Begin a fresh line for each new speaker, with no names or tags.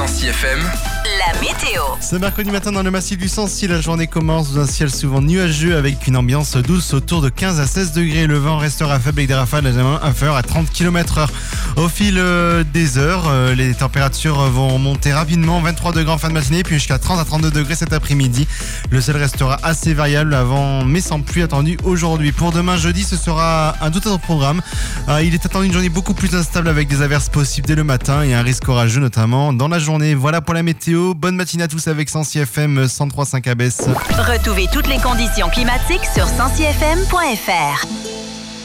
Sancy FM.
La météo.
Ce mercredi matin dans le massif du Sancy, la journée commence sous un ciel souvent nuageux avec une ambiance douce autour de 15 à 16 degrés. Le vent restera faible avec des rafales inférieures à 30 km/h. Au fil des heures, les températures vont monter rapidement, 23 degrés en fin de matinée, puis jusqu'à 30 à 32 degrés cet après-midi. Le ciel restera assez variable avant, mais sans pluie attendue aujourd'hui. Pour demain jeudi, ce sera un tout autre programme. Il est attendu une journée beaucoup plus instable avec des averses possibles dès le matin et un risque orageux notamment dans la journée. Voilà pour la météo. Bonne matinée à tous avec Sancy FM 103.5 Abès.
Retrouvez toutes les conditions climatiques sur sancyfm.fr.